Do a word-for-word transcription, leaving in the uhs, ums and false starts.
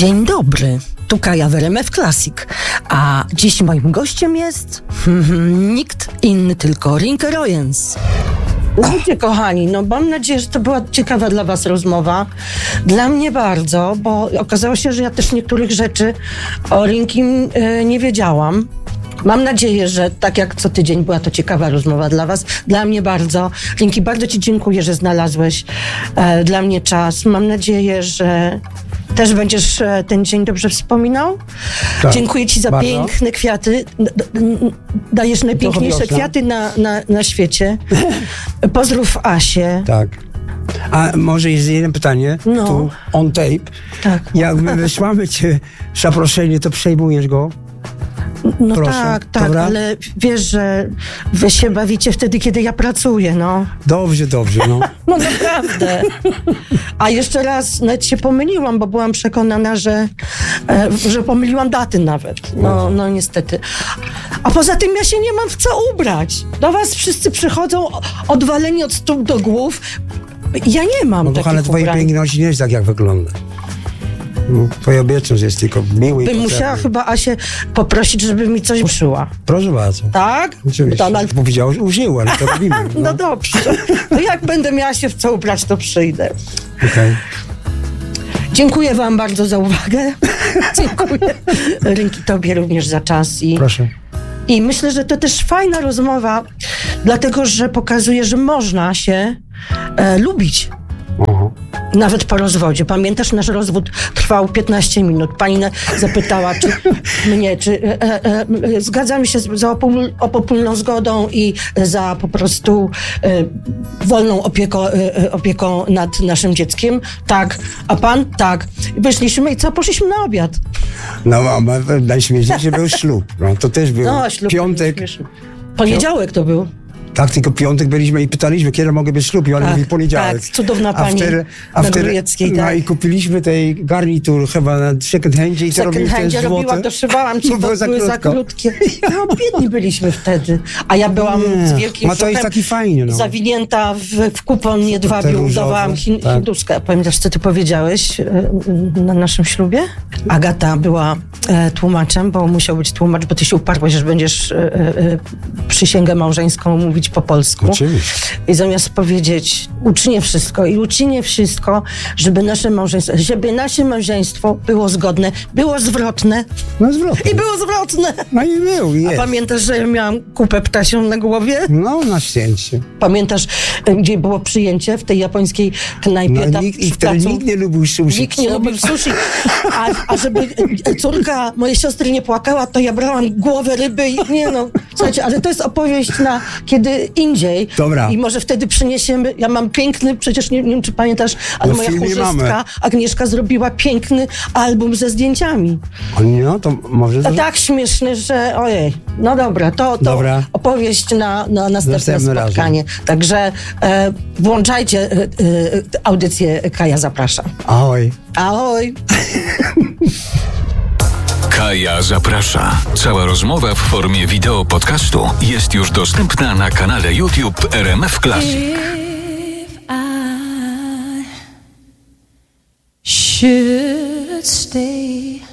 Dzień dobry, tu Kaja w R M F Classic, a dziś moim gościem jest nikt inny, tylko Rinke Royens. Ludzie kochani, no mam nadzieję, że to była ciekawa dla was rozmowa. Dla mnie bardzo, bo okazało się, że ja też niektórych rzeczy o Rinkim e, nie wiedziałam. Mam nadzieję, że tak jak co tydzień była to ciekawa rozmowa dla was. Dla mnie bardzo. Rinki, bardzo ci dziękuję, że znalazłeś e, dla mnie czas. Mam nadzieję, że też będziesz e, ten dzień dobrze wspominał. Tak, dziękuję ci za bardzo. Piękne kwiaty. Dajesz najpiękniejsze kwiaty na, na, na świecie. Pozdrów Asię. Tak. A może jest jedno pytanie, no. Tu on tape. Tak. Jak my wysłamy cię zaproszenie, to przejmujesz go? No Proszę, tak, tak, dobra? Ale wiesz, że wy się bawicie wtedy, kiedy ja pracuję, no. Dobrze, dobrze, no. No naprawdę. A jeszcze raz nawet się pomyliłam, bo byłam przekonana, że, e, że pomyliłam daty nawet. No, no niestety. A poza tym ja się nie mam w co ubrać. Do was wszyscy przychodzą odwaleni od stóp do głów. Ja nie mam No takich kochane, twojej ubrań. piękności nie jest tak, jak wygląda. No, twoja obecność jest tylko miły i Bym musiała chyba Asię poprosić, żeby mi coś uszyła. Proszę bardzo. Tak? Oczywiście. To ona... Powiedziałeś, użyła, no to robimy. No, no dobrze. To jak będę miała się w co ubrać, to przyjdę. Okej. Okay. Dziękuję wam bardzo za uwagę. Dziękuję Rinki tobie również za czas. I, Proszę. I myślę, że to też fajna rozmowa, dlatego, że pokazuje, że można się e, lubić. Aha. Nawet po rozwodzie. Pamiętasz, nasz rozwód trwał piętnaście minut. Pani zapytała, czy mnie, czy e, e, e, zgadzamy się za opól, opopólną zgodą i za po prostu e, wolną opieko, e, opieką nad naszym dzieckiem. Tak. A pan? Tak. Wyszliśmy i co? Poszliśmy na obiad. No, a najśmieszniejszy był ślub. No, to też był no, ślub piątek. Poniedziałek to był. Tak, tylko piątek byliśmy i pytaliśmy, kiedy mogę być ślub, i on tak, mówi poniedziałek. Tak, cudowna pani na Grujeckiej, no tak. I kupiliśmy tej garnitur chyba na second handzie i to robimy w ten złote. robiłam, doszywałam ci, no, bo za były za krótkie. No, biedni byliśmy wtedy. A ja byłam nie. z wielkim Ma to jest taki fajnie, no. zawinięta w, w kupon jedwabiu, udawałam hin, tak. hinduskę. Pamiętasz, co ty powiedziałeś na naszym ślubie? Agata była e, tłumaczem, bo musiał być tłumacz, bo ty się uparłeś, że będziesz e, e, przysięgę małżeńską mówić po polsku. I zamiast powiedzieć uczynię wszystko i uczynię wszystko, żeby nasze małżeństwo, żeby nasze małżeństwo było zgodne, było zwrotne. No zwrotne. I było zwrotne. No i był, jest. A pamiętasz, że ja miałam kupę ptasią na głowie? No, na szczęście. Pamiętasz, gdzie było przyjęcie w tej japońskiej knajpie? No, nikt, I wtedy nikt nie lubił sushi. Nikt nie lubił sushi. A, a żeby córka mojej siostry nie płakała, to ja brałam głowę ryby i nie no. Słuchajcie, ale to jest opowieść na kiedy indziej. Dobra. I może wtedy przyniesiemy, ja mam piękny, przecież nie, nie wiem, czy pamiętasz, ale no, moja chórzystka Agnieszka zrobiła piękny album ze zdjęciami. O nie, to może... To tak śmieszny, że ojej. No dobra, to, to dobra. opowieść na, na następne Następny spotkanie. Razem. Także e, włączajcie e, e, audycję Kaja zaprasza. Ahoj. Ahoj. Kaja zaprasza. Cała rozmowa w formie wideo podcastu jest już dostępna na kanale YouTube R M F Classic. If I should stay